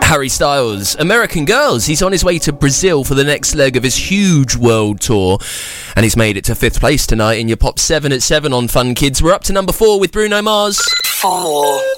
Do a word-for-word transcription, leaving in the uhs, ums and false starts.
Harry Styles, American Girls. He's on his way to Brazil for the next leg of his huge world tour, and he's made it to fifth place tonight in your Pop seven at seven on Fun Kids. We're up to number four with Bruno Mars. Four.